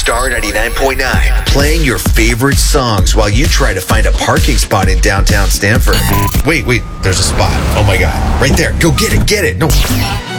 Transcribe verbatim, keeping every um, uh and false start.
Star ninety-nine point nine, playing your favorite songs while you try to find a parking spot in downtown Stanford. Wait, wait, there's a spot. Oh my God. Right there. Go get it, get it. No.